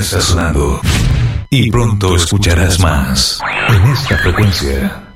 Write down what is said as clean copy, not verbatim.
está sonando. Y pronto escucharás más en esta frecuencia.